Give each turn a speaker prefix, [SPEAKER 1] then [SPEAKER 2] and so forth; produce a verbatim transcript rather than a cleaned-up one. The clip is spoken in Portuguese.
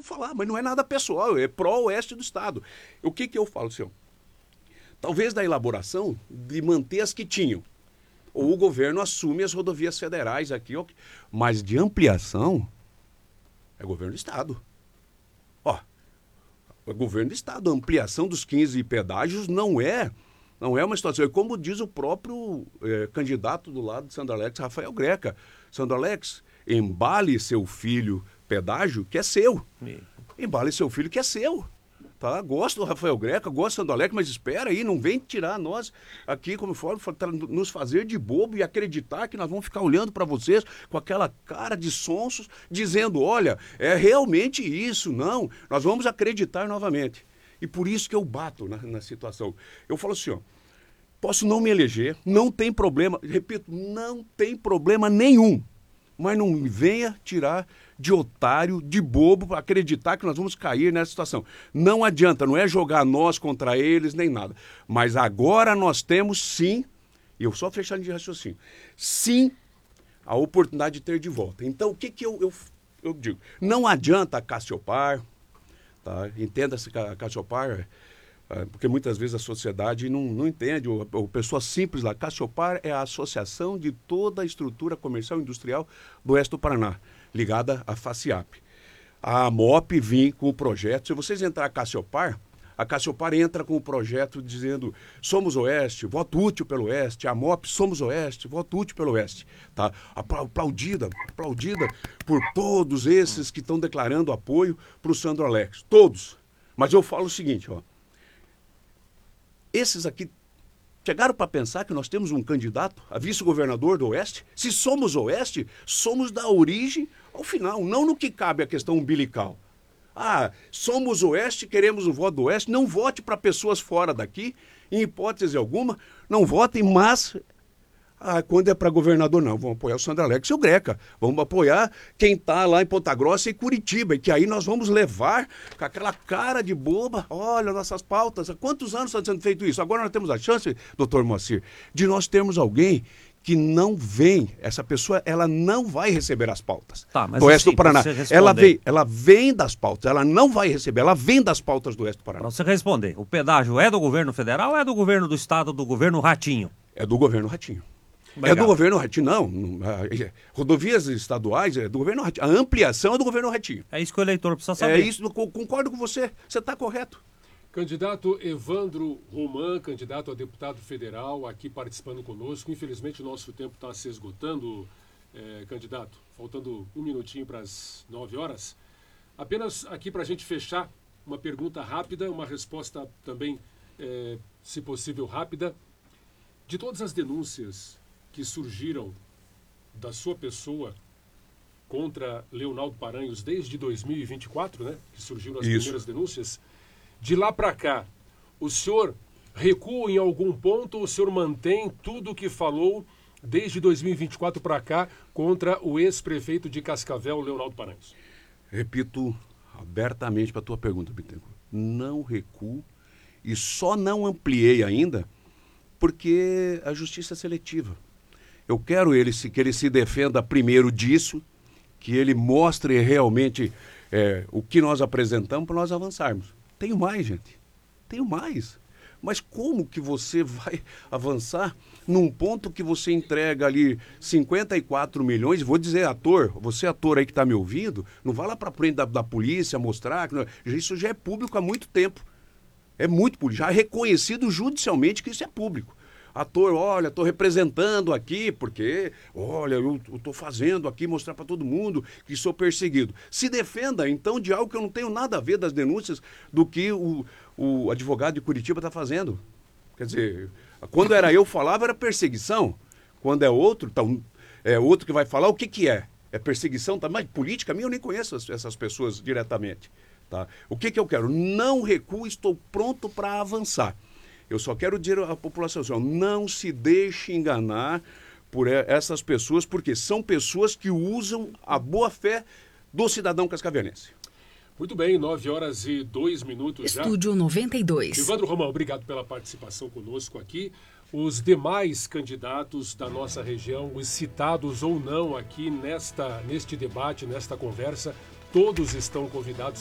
[SPEAKER 1] vou falar, mas não é nada pessoal, é pró-oeste do Estado. O que que eu falo, senhor? Talvez da elaboração de manter as que tinham. Ou o governo assume as rodovias federais aqui, mas de ampliação é governo do Estado. Ó, é governo do Estado. A ampliação dos quinze pedágios não é, não é uma situação. Como diz o próprio é, candidato do lado de Sandro Alex, Rafael Greca. Sandro Alex, embale seu filho pedágio que é seu. Embale seu filho que é seu. Tá? Gosto do Rafael Greca, gosto do Sandro Alex, mas espera aí, não vem tirar nós aqui, como fora, nos fazer de bobo e acreditar que nós vamos ficar olhando para vocês com aquela cara de sonsos, dizendo, olha, é realmente isso, não, nós vamos acreditar novamente. E por isso que eu bato na, na situação. Eu falo assim, ó, posso não me eleger, não tem problema, repito, não tem problema nenhum, mas não venha tirar de otário, de bobo, para acreditar que nós vamos cair nessa situação. Não adianta, não é jogar nós contra eles, nem nada. Mas agora nós temos sim, e eu só fechando de raciocínio, sim, a oportunidade de ter de volta. Então, o que, que eu, eu, eu digo? Não adianta a Cassiopar, tá? Entenda-se que a Cassiopar, porque muitas vezes a sociedade não, não entende, ou, ou pessoa simples lá. Cassiopar é a associação de toda a estrutura comercial e industrial do oeste do Paraná, ligada à FACIAP. A AMOP vem com o projeto. Se vocês entrar a Cassiopar, a Cassiopar entra com o projeto dizendo somos Oeste, voto útil pelo Oeste. A AMOP, somos Oeste, voto útil pelo Oeste. Tá? Aplaudida, aplaudida por todos esses que estão declarando apoio para o Sandro Alex. Todos. Mas eu falo o seguinte, ó. Esses aqui chegaram para pensar que nós temos um candidato a vice-governador do Oeste? Se somos Oeste, somos da origem ao final, não no que cabe a questão umbilical. Ah, somos Oeste, queremos o voto do Oeste, não vote para pessoas fora daqui, em hipótese alguma, não votem, mas ah, quando é para governador, não, vamos apoiar o Sandro Alex e o Greca, vamos apoiar quem está lá em Ponta Grossa e Curitiba, e que aí nós vamos levar com aquela cara de boba, olha nossas pautas, há quantos anos está sendo feito isso? Agora nós temos a chance, doutor Moacir, de nós termos alguém que não vem, essa pessoa, ela não vai receber as pautas
[SPEAKER 2] tá, mas
[SPEAKER 1] do Oeste
[SPEAKER 2] assim,
[SPEAKER 1] do Paraná. Ela vem, ela vem das pautas, ela não vai receber, ela vem das pautas do Oeste do Paraná.
[SPEAKER 2] Para você responder, o pedágio é do governo federal ou é do governo do estado, do governo Ratinho?
[SPEAKER 1] É do governo Ratinho.
[SPEAKER 2] Obrigado.
[SPEAKER 1] É do governo Ratinho, não. Rodovias estaduais é do governo Ratinho. A ampliação é do governo Ratinho.
[SPEAKER 2] É isso que o eleitor precisa saber.
[SPEAKER 1] É isso, concordo com você. Você está correto.
[SPEAKER 3] Candidato Evandro Roman, candidato a deputado federal, aqui participando conosco. Infelizmente o nosso tempo está se esgotando, é, candidato. Faltando um minutinho para as nove horas. Apenas aqui para a gente fechar, uma pergunta rápida, uma resposta também, é, se possível, rápida. De todas as denúncias que surgiram da sua pessoa contra Leonardo Paranhos desde dois mil e vinte e quatro, né? Que surgiram as
[SPEAKER 1] Isso.
[SPEAKER 3] primeiras denúncias. De lá para cá, o senhor recua em algum ponto ou o senhor mantém tudo o que falou desde dois mil e vinte e quatro para cá contra o ex-prefeito de Cascavel, Leonardo Paranhos?
[SPEAKER 1] Repito abertamente para a tua pergunta, Bittencourt. Não recuo e só não ampliei ainda porque a justiça é seletiva. Eu quero ele se, que ele se defenda primeiro disso, que ele mostre realmente é, o que nós apresentamos para nós avançarmos. Tenho mais, gente. Tenho mais. Mas como que você vai avançar num ponto que você entrega ali cinquenta e quatro milhões? Vou dizer, ator, você ator aí que está me ouvindo, não vá lá para frente da, da polícia mostrar, que não, isso já é público há muito tempo. É muito público, já é reconhecido judicialmente que isso é público. Ator, olha, estou representando aqui porque, olha, eu estou fazendo aqui, mostrar para todo mundo que sou perseguido. Se defenda, então, de algo que eu não tenho nada a ver das denúncias do que o, o advogado de Curitiba está fazendo. Quer dizer, quando era eu falava, era perseguição. Quando é outro, então, é outro que vai falar, o que, que é? É perseguição? Tá? Mas política, a mim, eu nem conheço essas pessoas diretamente. Tá? O que, que eu quero? Não recuo, estou pronto para avançar. Eu só quero dizer à população, assim, ó, não se deixe enganar por essas pessoas, porque são pessoas que usam a boa-fé do cidadão cascavelense.
[SPEAKER 3] Muito bem, nove horas e dois minutos já.
[SPEAKER 4] Estúdio noventa e dois.
[SPEAKER 3] Evandro Romão, obrigado pela participação conosco aqui. Os demais candidatos da nossa região, os citados ou não aqui nesta, neste debate, nesta conversa, todos estão convidados